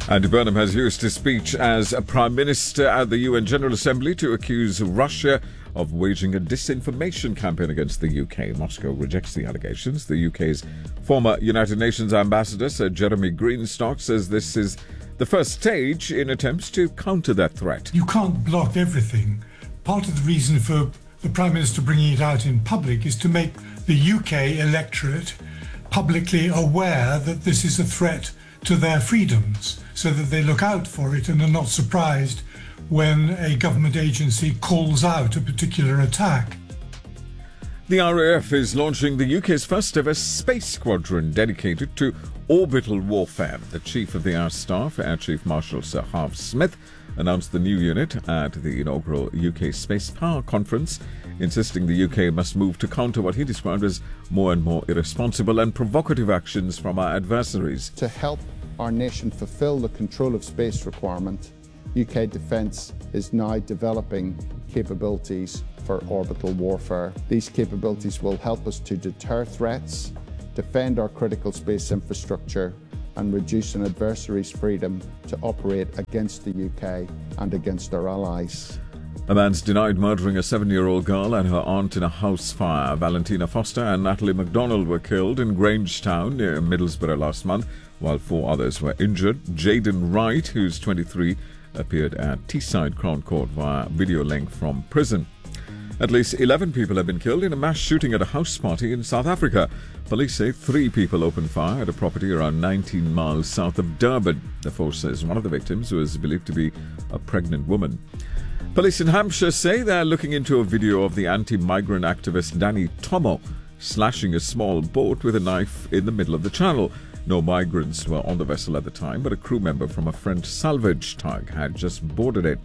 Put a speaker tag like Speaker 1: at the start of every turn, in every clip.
Speaker 1: Andy Burnham has used his speech as a Prime Minister at the UN General Assembly to accuse Russia of waging a disinformation campaign against the UK. Moscow rejects the allegations. The UK's former United Nations ambassador, Sir Jeremy Greenstock, says this is the first stage in attempts to counter that threat.
Speaker 2: You can't block everything. Part of the reason for the Prime Minister bringing it out in public is to make the UK electorate publicly aware that this is a threat to their freedoms, so that they look out for it and are not surprised when a government agency calls out a particular attack.
Speaker 1: The RAF is launching the UK's first ever space squadron dedicated to orbital warfare. The Chief of the Air Staff, Air Chief Marshal Sir Harv Smith, announced the new unit at the inaugural UK Space Power Conference, insisting the UK must move to counter what he described as more and more irresponsible and provocative actions from our adversaries.
Speaker 3: To help our nation fulfil the control of space requirement, UK Defence is now developing capabilities for orbital warfare. These capabilities will help us to deter threats, defend our critical space infrastructure, and reduce an adversary's freedom to operate against the UK and against our allies.
Speaker 1: A man's denied murdering a 7-year-old girl and her aunt in a house fire. Valentina Foster and Natalie MacDonald were killed in Grangetown near Middlesbrough last month, while 4 others were injured. Jaden Wright, who's 23, appeared at Teesside Crown Court via video link from prison. At least 11 people have been killed in a mass shooting at a house party in South Africa. Police say 3 people opened fire at a property around 19 miles south of Durban. The force says one of the victims was believed to be a pregnant woman. Police in Hampshire say they're looking into a video of the anti-migrant activist Danny Tomo slashing a small boat with a knife in the middle of the channel. No migrants were on the vessel at the time, but a crew member from a French salvage tug had just boarded it.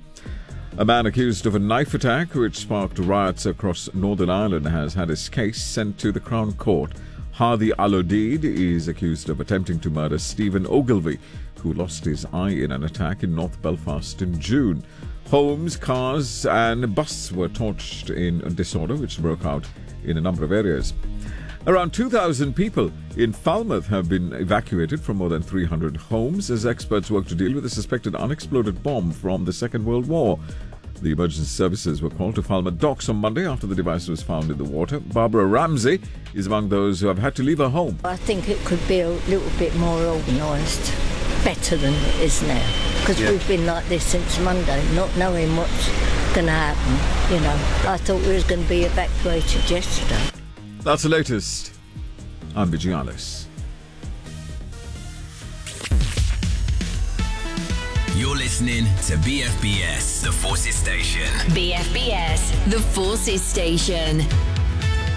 Speaker 1: A man accused of a knife attack which sparked riots across Northern Ireland has had his case sent to the Crown Court. Hadi Al-Odeid is accused of attempting to murder Stephen Ogilvie, who lost his eye in an attack in North Belfast in June. Homes, cars and buses were torched in disorder which broke out in a number of areas. Around 2,000 people in Falmouth have been evacuated from more than 300 homes as experts work to deal with a suspected unexploded bomb from the Second World War. The emergency services were called to Falmouth docks on Monday after the device was found in the water. Barbara Ramsey is among those who have had to leave her home.
Speaker 4: I think it could be a little bit more organised, better than it is now, because we've been like this since Monday, not knowing what's going to happen. You know, I thought we was going to be evacuated yesterday.
Speaker 1: That's the latest. I'm Vijay Alice.
Speaker 5: You're listening to BFBS, The Forces Station.
Speaker 6: BFBS, The Forces Station.